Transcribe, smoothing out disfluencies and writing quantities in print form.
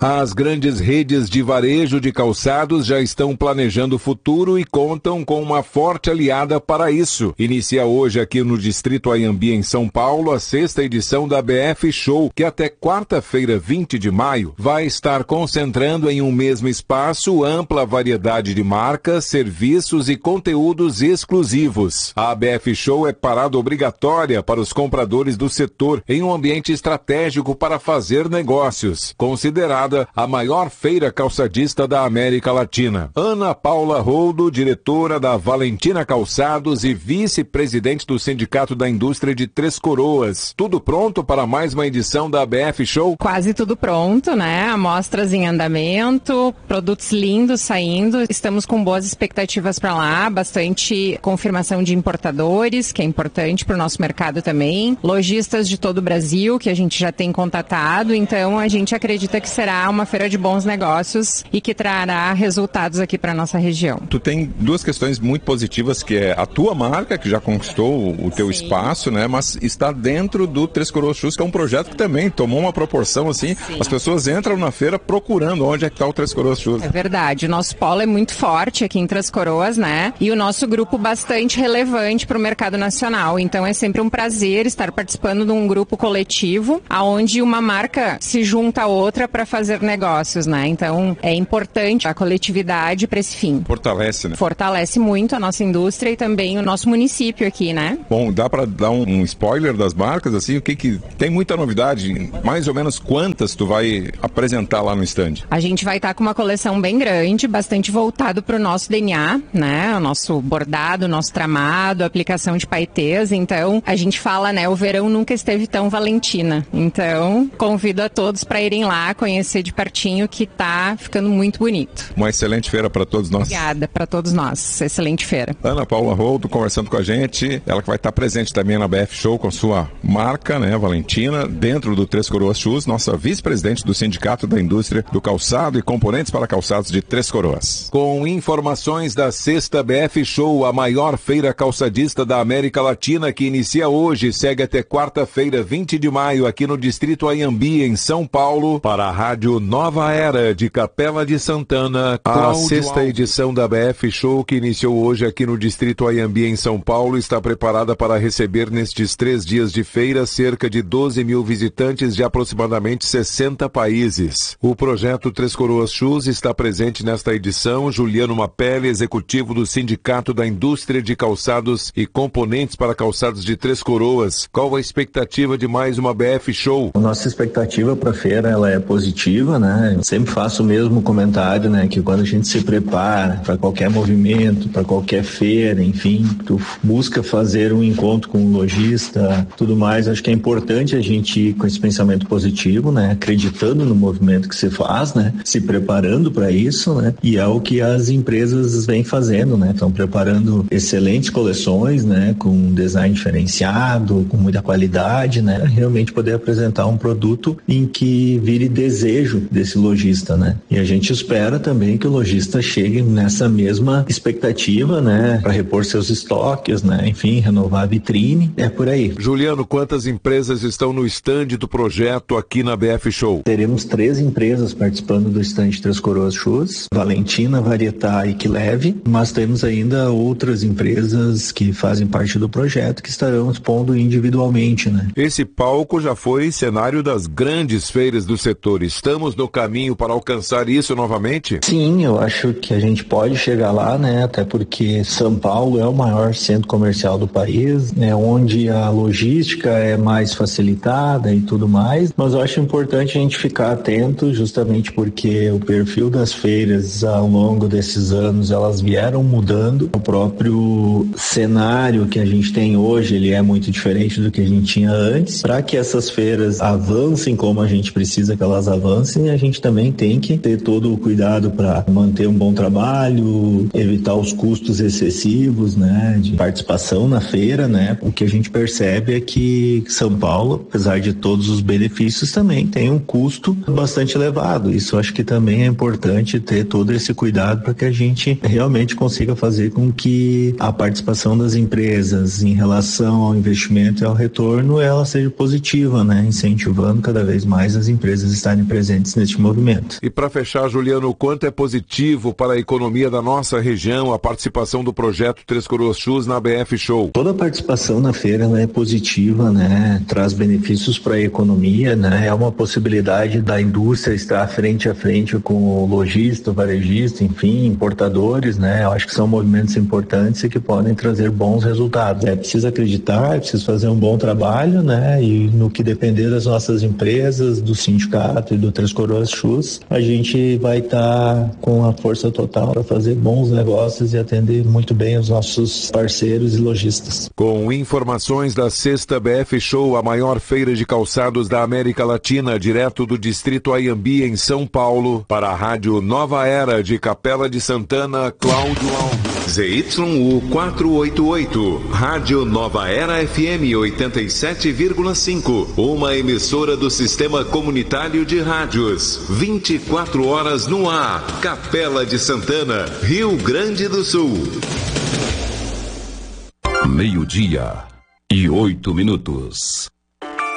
As grandes redes de varejo de calçados já estão planejando o futuro e contam com uma forte aliada para isso. Inicia hoje aqui no Distrito Anhembi, em São Paulo, a 6ª edição da BF Show, que até quarta-feira, 20 de maio, vai estar concentrando em um mesmo espaço ampla variedade de marcas, serviços e conteúdos exclusivos. A BF Show é parada obrigatória para os compradores do setor em um ambiente estratégico para fazer negócios, considerada a maior feira calçadista da América Latina. Ana Paula Roldo, diretora da Valentina Calçados e vice-presidente do Sindicato da Indústria de Três Coroas. Tudo pronto para mais uma edição da BF Show? Quase tudo pronto, né? Amostras em andamento, produtos lindos saindo. Estamos com boas expectativas para lá, bastante confirmação de importadores, que é importante para o nosso mercado também. Lojistas de todo o Brasil, que a gente já tem contatado. Então, a gente acredita que será uma feira de bons negócios e que trará resultados aqui para nossa região. Tu tem duas questões muito positivas, que é a tua marca, que já conquistou o teu espaço, né? Mas está dentro do Três Coroas Shoes, que é um projeto que também tomou uma proporção assim. Sim. As pessoas entram na feira procurando onde é que está o Três Coroas Shoes. É verdade. O nosso polo é muito forte aqui em Três Coroas, né? E o nosso grupo bastante relevante para o mercado nacional. Então é sempre um prazer estar participando de um grupo coletivo, onde uma marca se junta a outra para fazer negócios, né? Então é importante a coletividade para esse fim. Fortalece, né? Fortalece muito a nossa indústria e também o nosso município aqui, né? Bom, dá para dar um spoiler das marcas, assim, o que tem muita novidade, mais ou menos quantas tu vai apresentar lá no stand? A gente vai estar com uma coleção bem grande, bastante voltado para o nosso DNA, né? O nosso bordado, o nosso tramado, a aplicação de paetês. Então, a gente fala, né? O verão nunca esteve tão Valentina. Então, convido a todos para irem lá conhecer de pertinho, que tá ficando muito bonito. Uma excelente feira para todos nós. Obrigada, para todos nós. Excelente feira. Ana Paula Roldo conversando com a gente, ela que vai estar presente também na BF Show com sua marca, né, Valentina, dentro do Três Coroas Shoes, nossa vice-presidente do Sindicato da Indústria do Calçado e Componentes para Calçados de Três Coroas. Com informações da 6ª BF Show, a maior feira calçadista da América Latina, que inicia hoje e segue até quarta-feira, 20 de maio, aqui no Distrito Anhembi, em São Paulo, para a Rádio Nova Era de Capela de Santana, a 6ª edição da BF Show, que iniciou hoje aqui no Distrito Anhembi, em São Paulo, está preparada para receber nestes 3 dias de feira cerca de 12 mil visitantes de aproximadamente 60 países. O projeto Três Coroas Shoes está presente nesta edição. Juliano Mapelli, executivo do Sindicato da Indústria de Calçados e Componentes para Calçados de Três Coroas. Qual a expectativa de mais uma BF Show? A nossa expectativa para a feira, ela é positiva, né? Eu sempre faço o mesmo comentário, né? Que quando a gente se prepara para qualquer movimento, para qualquer feira, enfim, tu busca fazer um encontro com um lojista, tudo mais. Acho que é importante a gente ir com esse pensamento positivo, né? Acreditando no movimento que se faz, né? Se preparando para isso, né? E é o que as empresas vêm fazendo, né? Estão preparando excelentes coleções, né? Com design diferenciado, com muita qualidade, né? Realmente poder apresentar um produto em que vire desejo desse lojista, né? E a gente espera também que o lojista chegue nessa mesma expectativa, né? Para repor seus estoques, né? Enfim, renovar a vitrine, é por aí. Juliano, quantas empresas estão no estande do projeto aqui na BF Show? Teremos 3 empresas participando do estande Três Coroas Shoes, Valentina, Varietá e Quileve, mas temos ainda outras empresas que fazem parte do projeto que estarão expondo individualmente, né? Esse palco já foi cenário das grandes feiras do setor. Estamos no caminho para alcançar isso novamente? Sim, eu acho que a gente pode chegar lá, né? Até porque São Paulo é o maior centro comercial do país, né? Onde a logística é mais facilitada e tudo mais, mas eu acho importante a gente ficar atento, justamente porque o perfil das feiras ao longo desses anos, elas vieram mudando. O próprio cenário que a gente tem hoje, ele é muito diferente do que a gente tinha antes. Para que essas feiras avancem como a gente precisa que elas avancem, a gente também tem que ter todo o cuidado para manter um bom trabalho, evitar os custos excessivos, né, de participação na feira, né? O que a gente percebe é que São Paulo, apesar de todos os benefícios, também tem um custo bastante elevado. Isso eu acho que também é importante ter todo esse cuidado para que a gente realmente consiga fazer com que a participação das empresas em relação ao investimento e ao retorno, ela seja positiva, né? Incentivando cada vez mais as empresas a estarem presentes presentes neste movimento. E para fechar, Juliano, o quanto é positivo para a economia da nossa região a participação do projeto Três Coroas Shoes na BF Show? Toda a participação na feira, ela é positiva, né? Traz benefícios para a economia, né? É uma possibilidade da indústria estar frente a frente com o lojista, o varejista, enfim, importadores, né? Eu acho que são movimentos importantes e que podem trazer bons resultados. É preciso acreditar, é preciso fazer um bom trabalho, né? E no que depender das nossas empresas, do sindicato e do Três Coroas Shoes, a gente vai estar com a força total para fazer bons negócios e atender muito bem os nossos parceiros e lojistas. Com informações da Sexta BF Show, a maior feira de calçados da América Latina, direto do Distrito Anhembi, em São Paulo, para a Rádio Nova Era de Capela de Santana, Cláudio Alves. ZYU 488, Rádio Nova Era FM 87,5, uma emissora do Sistema Comunitário de Rádios, 24 horas no ar, Capela de Santana, Rio Grande do Sul. 12:08.